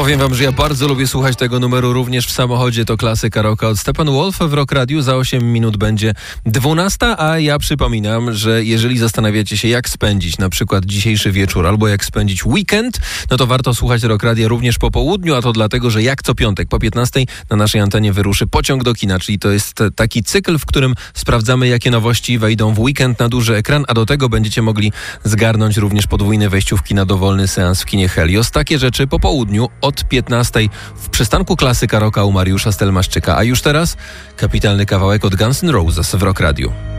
Powiem wam, że ja bardzo lubię słuchać tego numeru również w samochodzie. To klasyka rocka od Steppenwolf w Rock Radiu. Za 8 minut będzie 12, a ja przypominam, że jeżeli zastanawiacie się, jak spędzić na przykład dzisiejszy wieczór albo jak spędzić weekend, no to warto słuchać Rock Radia również po południu, a to dlatego, że jak co piątek po 15 na naszej antenie wyruszy Pociąg do kina, czyli to jest taki cykl, w którym sprawdzamy, jakie nowości wejdą w weekend na duży ekran, a do tego będziecie mogli zgarnąć również podwójne wejściówki na dowolny seans w kinie Helios. Takie rzeczy po południu od 15 w przystanku klasyka rocka u Mariusza Stelmaszczyka. A już teraz kapitalny kawałek od Guns N' Roses w Rock Radiu.